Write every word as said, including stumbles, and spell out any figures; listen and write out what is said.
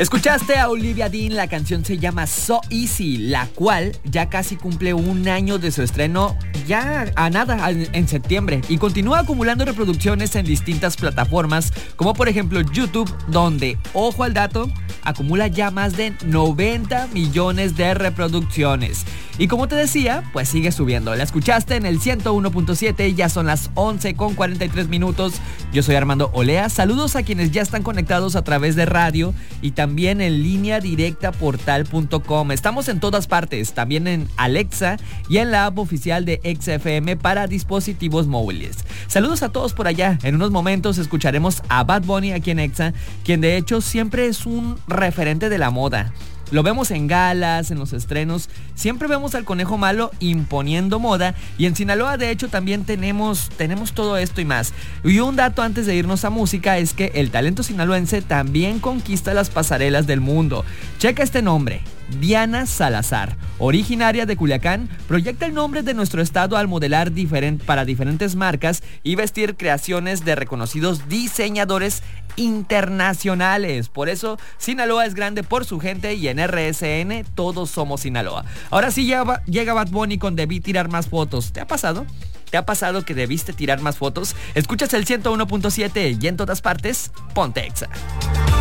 Escuchaste a Olivia Dean, la canción se llama So Easy, la cual ya casi cumple un año de su estreno, ya a nada, en septiembre, y continúa acumulando reproducciones en distintas plataformas, como por ejemplo YouTube, donde, ojo al dato, acumula ya más de noventa millones de reproducciones. Y como te decía, pues sigue subiendo. La escuchaste en el ciento uno punto siete, ya son las once con cuarenta y tres minutos. Yo soy Armando Olea. Saludos a quienes ya están conectados a través de radio y también en línea directa portal punto com. Estamos en todas partes, también en Alexa y en la app oficial de X F M para dispositivos móviles. Saludos a todos por allá. En unos momentos escucharemos a Bad Bunny aquí en Exa, quien de hecho siempre es un referente de la moda. Lo vemos en galas, en los estrenos, siempre vemos al Conejo Malo imponiendo moda, y en Sinaloa de hecho también tenemos, tenemos todo esto y más. Y un dato antes de irnos a música es que el talento sinaloense también conquista las pasarelas del mundo. Checa este nombre: Diana Salazar, originaria de Culiacán, proyecta el nombre de nuestro estado al modelar diferent- para diferentes marcas y vestir creaciones de reconocidos diseñadores internacionales. Por eso Sinaloa es grande por su gente, y en R S N todos somos Sinaloa. Ahora sí llega, llega Bad Bunny con Debí tirar más fotos. ¿Te ha pasado? ¿Te ha pasado que debiste tirar más fotos? Escuchas el ciento uno punto siete y en todas partes, ponte Exa.